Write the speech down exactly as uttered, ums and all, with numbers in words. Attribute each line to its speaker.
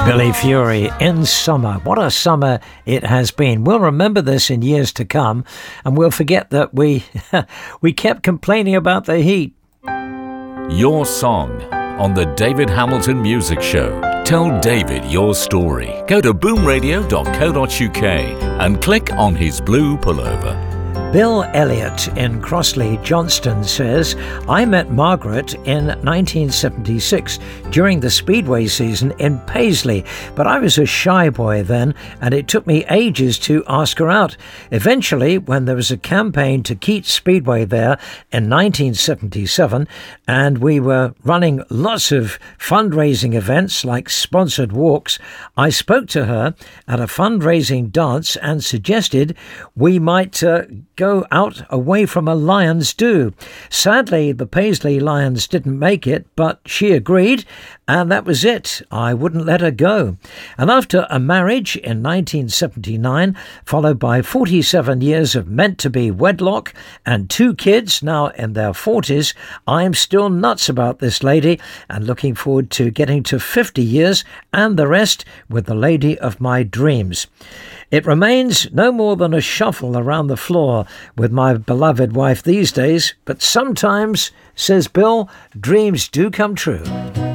Speaker 1: Billy Fury in summer. What a summer it has been. We'll remember this in years to come, and we'll forget that we we kept complaining about the heat.
Speaker 2: Your song on the David Hamilton Music Show. Tell David your story. Go to boom radio dot co dot uk and click on his blue pullover.
Speaker 1: Bill Elliott in Crossley, Johnston says, I met Margaret in nineteen seventy-six during the Speedway season in Paisley, but I was a shy boy then and it took me ages to ask her out. Eventually, when there was a campaign to keep Speedway there in nineteen seventy-seven and we were running lots of fundraising events like sponsored walks, I spoke to her at a fundraising dance and suggested we might uh, go out away from a Lions do. Sadly, the Paisley Lions didn't make it, but she agreed, and that was it. I wouldn't let her go. And after a marriage in nineteen seventy-nine, followed by forty-seven years of meant-to-be wedlock and two kids now in their forties, I'm still nuts about this lady and looking forward to getting to fifty years and the rest with the lady of my dreams. It remains no more than a shuffle around the floor with my beloved wife these days, but sometimes, says Bill, dreams do come true.